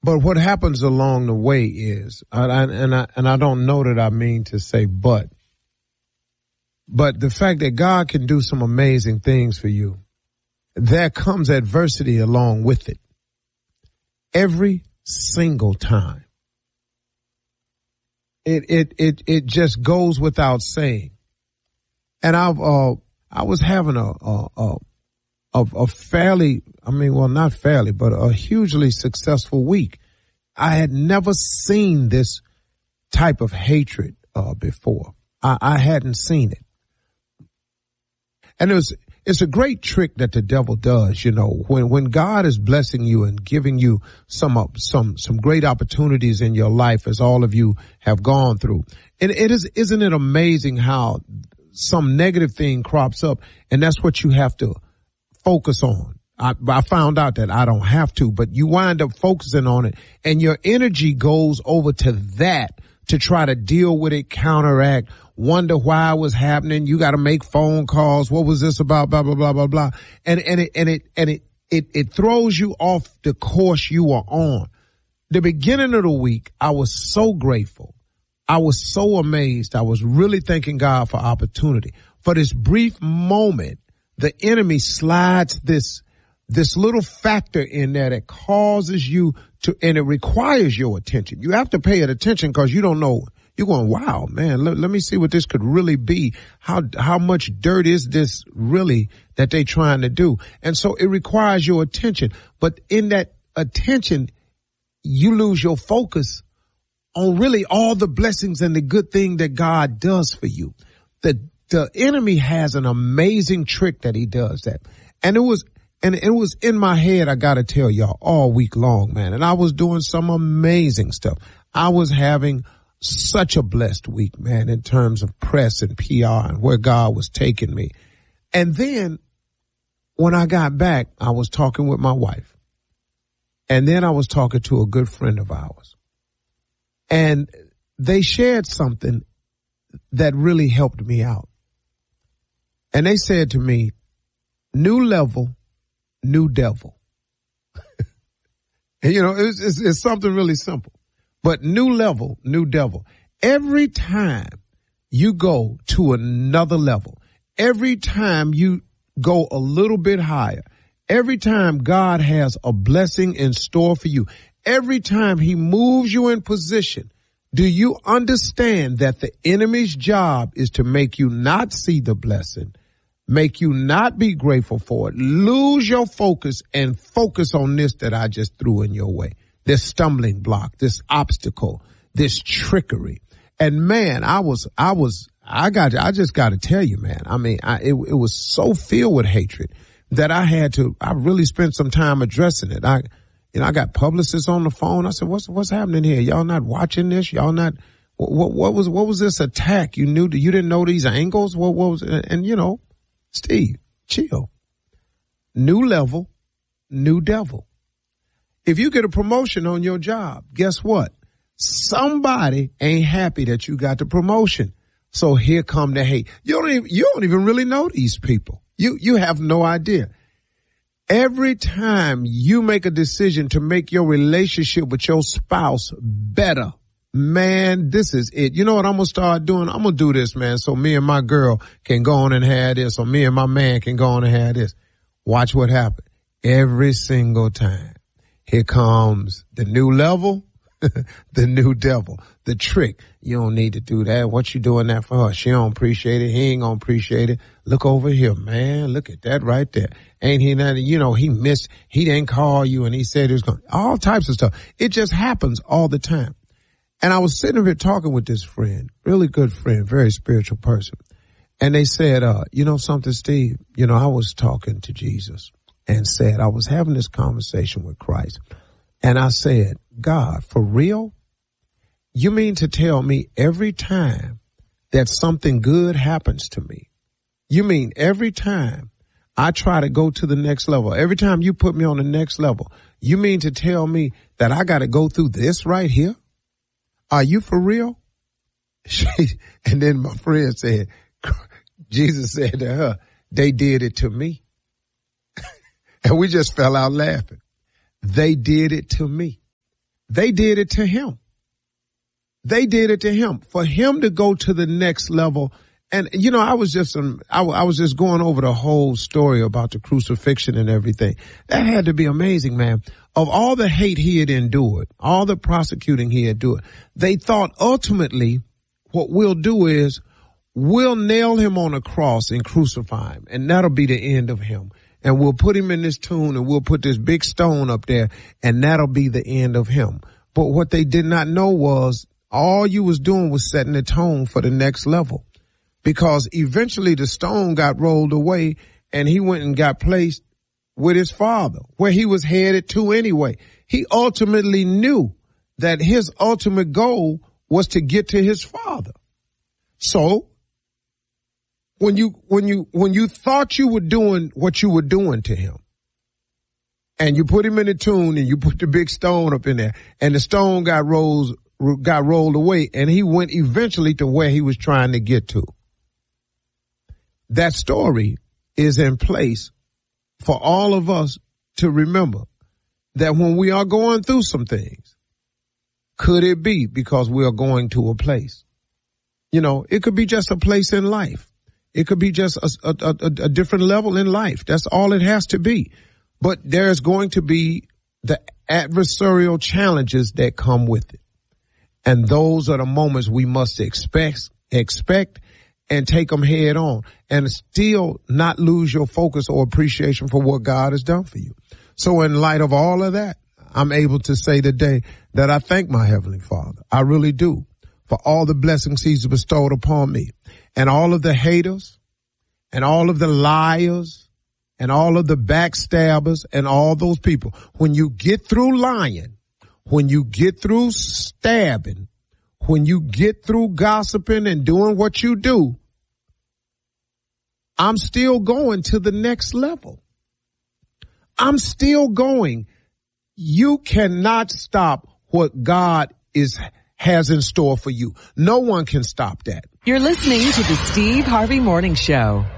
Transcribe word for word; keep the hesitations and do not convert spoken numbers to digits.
But what happens along the way is, I, I, and I and I don't know that I mean to say but, but the fact that God can do some amazing things for you, there comes adversity along with it. Every single time. It it it it just goes without saying. And I've uh I was having a a a, a, a fairly, I mean, well, not fairly, but a hugely successful week. I had never seen this type of hatred uh, before. I, I hadn't seen it. And it was, it's a great trick that the devil does, you know, when, when God is blessing you and giving you some, uh, some, some great opportunities in your life, as all of you have gone through. And it is, isn't it amazing how some negative thing crops up, and that's what you have to focus on. I, I found out that I don't have to, but you wind up focusing on it, and your energy goes over to that to try to deal with it, counteract, wonder why it was happening. You got to make phone calls. What was this about? Blah, blah, blah, blah, blah. And, and it, and it, and it, it, it throws you off the course you were on. The beginning of the week, I was so grateful. I was so amazed. I was really thanking God for opportunity. For this brief moment, the enemy slides this, this little factor in there that causes you to, and it requires your attention. You have to pay it attention because you don't know. You're going, wow, man, let, let me see what this could really be. How, how much dirt is this really that they trying to do? And so it requires your attention. But in that attention, you lose your focus on really all the blessings and the good thing that God does for you. The, the enemy has an amazing trick that he does that. And it was, and it was in my head, I got to tell y'all, all week long, man. And I was doing some amazing stuff. I was having such a blessed week, man, in terms of press and P R and where God was taking me. And then when I got back, I was talking with my wife. And then I was talking to a good friend of ours. And they shared something that really helped me out. And they said to me, new level, new devil. And, you know, it's, it's, it's something really simple. But new level, new devil. Every time you go to another level, every time you go a little bit higher, every time God has a blessing in store for you, every time he moves you in position, do you understand that the enemy's job is to make you not see the blessing, make you not be grateful for it, lose your focus and focus on this that I just threw in your way, this stumbling block, this obstacle, this trickery. And man, I was, I was, I got, I just got to tell you, man, I mean, I, it, it was so filled with hatred that I had to, I really spent some time addressing it. I, you know, I got publicists on the phone. I said, what's, what's happening here? Y'all not watching this? Y'all not, what, what, what was, what was this attack? You knew, you didn't know these angles? What, what was, and, and you know, Steve, chill. New level, new devil. If you get a promotion on your job, guess what? Somebody ain't happy that you got the promotion. So here come the hate. You don't even, you don't even really know these people. You, you have no idea. Every time you make a decision to make your relationship with your spouse better, man, this is it. You know what I'm going to start doing? I'm going to do this, man, so me and my girl can go on and have this, or me and my man can go on and have this. Watch what happens. Every single time. Here comes the new level, the new devil, the trick. You don't need to do that. What you doing that for her? She don't appreciate it. He ain't gonna appreciate it. Look over here, man. Look at that right there. Ain't he nothing? You know, he missed, he didn't call you and he said he was going, all types of stuff. It just happens all the time. And I was sitting here talking with this friend, really good friend, very spiritual person. And they said, uh, you know something, Steve? You know, I was talking to Jesus and said, I was having this conversation with Christ. And I said, God, for real? You mean to tell me every time that something good happens to me, you mean every time I try to go to the next level, every time you put me on the next level, you mean to tell me that I got to go through this right here? Are you for real? And then my friend said, Jesus said to her, they did it to me. And we just fell out laughing. They did it to me. They did it to him. They did it to him. For him to go to the next level. And, you know, I was just, um, I, I was just going over the whole story about the crucifixion and everything. That had to be amazing, man. Of all the hate he had endured, all the prosecuting he had endured, they thought ultimately what we'll do is we'll nail him on a cross and crucify him. And that'll be the end of him. And we'll put him in this tomb and we'll put this big stone up there and that'll be the end of him. But what they did not know was all you was doing was setting the tone for the next level. Because eventually the stone got rolled away and he went and got placed with his father, where he was headed to anyway. He ultimately knew that his ultimate goal was to get to his father. So when you, when you, when you thought you were doing what you were doing to him and you put him in the tomb and you put the big stone up in there and the stone got rolled, got rolled away and he went eventually to where he was trying to get to. That story is in place for all of us to remember that when we are going through some things, could it be because we are going to a place? You know, it could be just a place in life. It could be just a, a, a, a different level in life. That's all it has to be. But there's going to be the adversarial challenges that come with it. And those are the moments we must expect, expect, and take them head on and still not lose your focus or appreciation for what God has done for you. So in light of all of that, I'm able to say today that I thank my Heavenly Father. I really do, for all the blessings he's bestowed upon me and all of the haters and all of the liars and all of the backstabbers and all those people. When you get through lying, when you get through stabbing, when you get through gossiping and doing what you do, I'm still going to the next level. I'm still going. You cannot stop what God is has in store for you. No one can stop that. You're listening to the Steve Harvey Morning Show.